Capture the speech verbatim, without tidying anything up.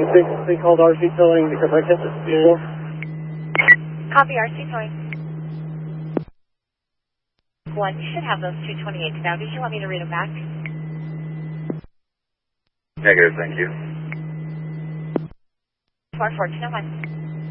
You basically called R C Towing because I hit this vehicle. Copy, R C Towing. One, you should have those two twenty-eights now. Did you want me to read them back? Negative, thank you. four fourteen oh one.